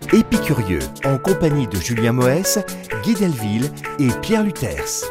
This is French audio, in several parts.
Épicurieux, en compagnie de Julien Moès, Guy Delville et Pierre Luthers.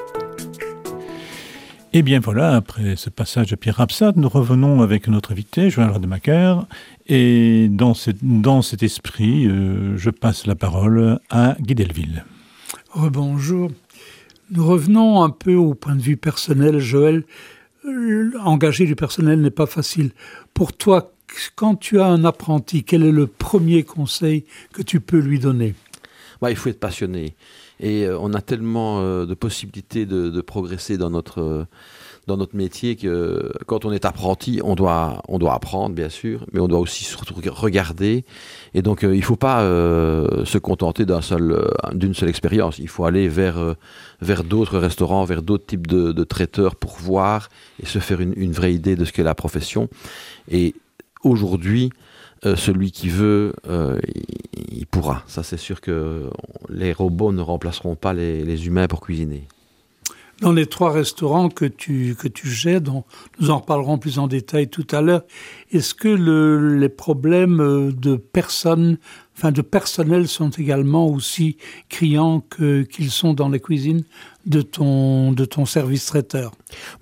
Et bien voilà, après ce passage de Pierre Absat, nous revenons avec notre invité, Joël Rademacher. Et dans cet esprit, je passe la parole à Guy Delville. Bonjour. Nous revenons un peu au point de vue personnel, Joël. Engager du personnel n'est pas facile. Pour toi, quand tu as un apprenti, quel est le premier conseil que tu peux lui donner ? Il faut être passionné. Et on a tellement de possibilités de progresser dans notre métier que quand on est apprenti, on doit apprendre, bien sûr, mais on doit aussi surtout regarder. Et donc, il ne faut pas se contenter d'une seule expérience. Il faut aller vers d'autres restaurants, vers d'autres types de traiteurs pour voir et se faire une vraie idée de ce qu'est la profession. Et aujourd'hui, celui qui veut, il pourra. Ça, c'est sûr que les robots ne remplaceront pas les humains pour cuisiner. Dans les 3 restaurants que tu gères, dont nous en reparlerons plus en détail tout à l'heure, est-ce que les problèmes de personnel sont également aussi criants qu'ils sont dans les cuisines de ton service traiteur ?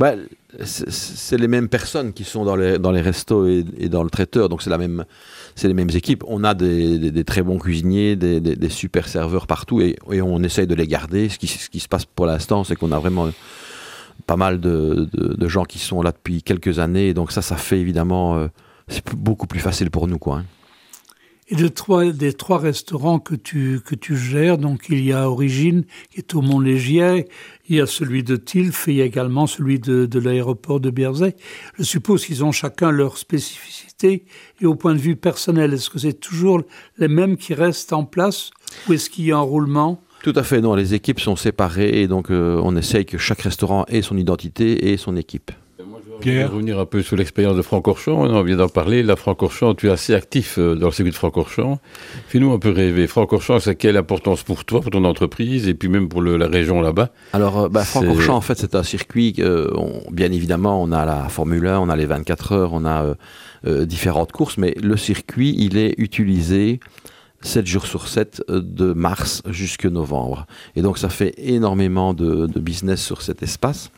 C'est les mêmes personnes qui sont dans les restos et dans le traiteur, donc c'est les mêmes équipes. On a des très bons cuisiniers, des super serveurs partout, et on essaye de les garder. Ce qui se passe pour l'instant, c'est qu'on a vraiment pas mal de gens qui sont là depuis quelques années, donc ça fait évidemment, c'est beaucoup plus facile pour nous, quoi. Et des 3 restaurants que tu gères, donc il y a Origine, qui est au Mont-Légier, il y a celui de Tilf et il y a également celui de l'aéroport de Bierzet. Je suppose qu'ils ont chacun leur spécificité. Et au point de vue personnel, est-ce que c'est toujours les mêmes qui restent en place ou est-ce qu'il y a un roulement ? Tout à fait, non, les équipes sont séparées et donc on essaye que chaque restaurant ait son identité et son équipe. Pierre, je vais revenir un peu sur l'expérience de Francorchamps, on vient d'en parler. Là, Francorchamps, tu es assez actif dans le circuit de Francorchamps. Fais-nous un peu rêver. Francorchamps, c'est quelle importance pour toi, pour ton entreprise, et puis même pour la région là-bas ? Alors, Francorchamps, en fait, c'est un circuit, bien évidemment, on a la Formule 1, on a les 24 heures, on a différentes courses, mais le circuit, il est utilisé 7 jours sur 7, de mars jusqu'à novembre. Et donc, ça fait énormément de business sur cet espace.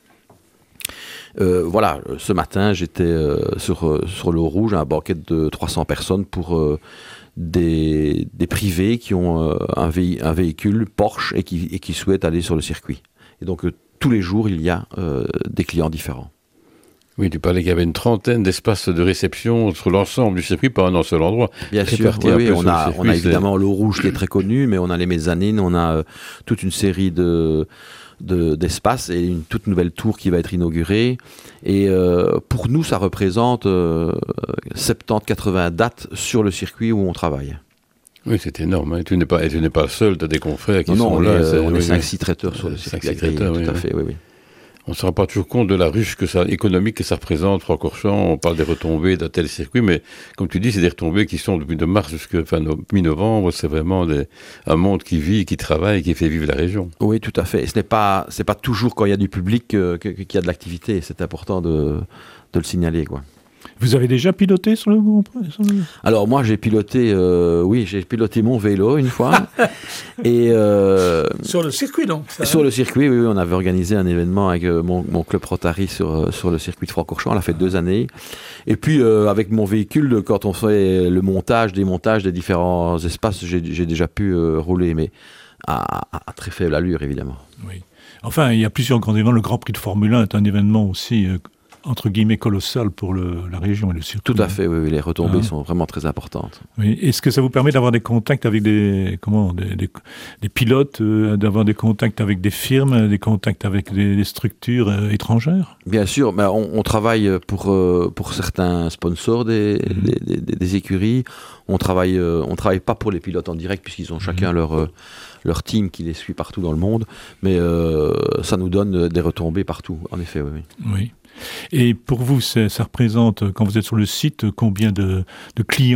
Ce matin, j'étais sur l'eau rouge, à un banquet de 300 personnes pour des privés qui ont un véhicule Porsche et qui souhaitent aller sur le circuit. Et donc, tous les jours, il y a des clients différents. Oui, tu parlais qu'il y avait une trentaine d'espaces de réception sur l'ensemble du circuit, pas un seul endroit. Bien sûr, oui, on a évidemment l'eau rouge qui est très connue, mais on a les mezzanines, on a toute une série d'espaces et une toute nouvelle tour qui va être inaugurée. Et pour nous, ça représente 70-80 dates sur le circuit où on travaille. Oui, c'est énorme. Hein. Tu n'es pas le seul, tu as des confrères qui sont là. On est 5-6 traiteurs sur le circuit. Tout à fait, oui. On ne se rend pas toujours compte de la ruche économique que ça représente, Francorchamps. On parle des retombées d'un tel circuit, mais comme tu dis, c'est des retombées qui sont depuis de mars jusqu'à mi-novembre. C'est vraiment un monde qui vit, qui travaille, qui fait vivre la région. Oui, tout à fait. Et c'est pas toujours quand il y a du public qu'il y a de l'activité. C'est important de le signaler, quoi. Vous avez déjà piloté sur le Grand Prix ? Alors moi j'ai piloté mon vélo une fois. Et sur le circuit donc sur le circuit, oui, on avait organisé un événement avec mon club Rotary sur le circuit de Francorchamps, on l'a fait 2 années. Et puis avec mon véhicule, quand on fait le démontage des différents espaces, j'ai déjà pu rouler, mais à très faible allure évidemment. Oui. Enfin, il y a plusieurs grands événements. Le Grand Prix de Formule 1 est un événement aussi entre guillemets colossal pour la région et le circuit. Tout à fait, oui, les retombées sont vraiment très importantes. Oui. Est-ce que ça vous permet d'avoir des contacts avec des pilotes, d'avoir des contacts avec des firmes, des contacts avec des structures étrangères ? Bien sûr, mais on travaille pour certains sponsors des écuries. On travaille pas pour les pilotes en direct puisqu'ils ont chacun leur team qui les suit partout dans le monde, mais ça nous donne des retombées partout, en effet, oui. Oui. Et pour vous, ça représente, quand vous êtes sur le site, combien de clients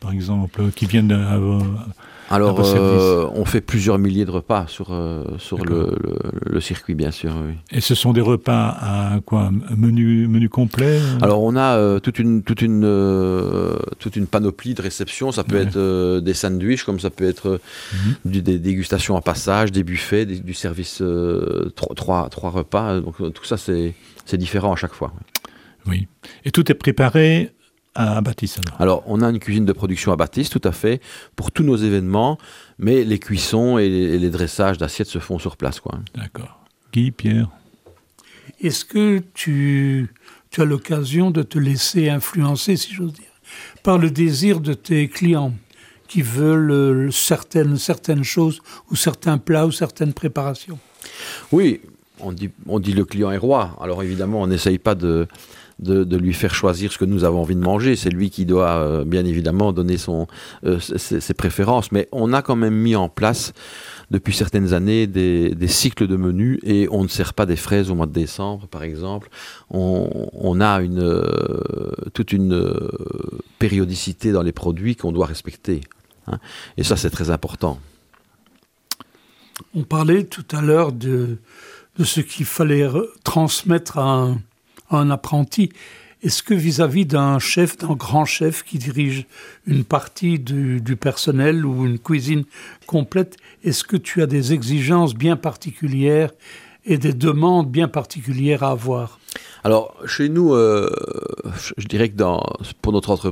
par exemple, qui viennent Alors, vos services? on fait plusieurs milliers de repas sur le circuit, bien sûr. Oui. Et ce sont des repas à quoi? Menu complet? Alors, on a toute une panoplie de réception. Ça peut être des sandwichs, comme ça peut être des dégustations en passage, des buffets, du service 3 repas. Donc, tout ça, c'est différent à chaque fois. Oui. Et tout est préparé à Bâtisse, alors, on a une cuisine de production à Bâtisse, tout à fait, pour tous nos événements, mais les cuissons et les dressages d'assiettes se font sur place, quoi. D'accord. Guy, Pierre? Est-ce que tu as l'occasion de te laisser influencer, si j'ose dire, par le désir de tes clients qui veulent certaines choses ou certains plats ou certaines préparations? Oui, on dit le client est roi. Alors évidemment, on n'essaye pas de lui faire choisir ce que nous avons envie de manger. C'est lui qui doit, bien évidemment, donner ses préférences. Mais on a quand même mis en place, depuis certaines années, des cycles de menus et on ne sert pas des fraises au mois de décembre, par exemple. On a toute une périodicité dans les produits qu'on doit respecter. Hein. Et ça, c'est très important. On parlait tout à l'heure de ce qu'il fallait transmettre à un apprenti. Est-ce que vis-à-vis d'un grand chef qui dirige une partie du personnel ou une cuisine complète, est-ce que tu as des exigences bien particulières et des demandes bien particulières à avoir? Alors, chez nous, je dirais que pour notre entreprise,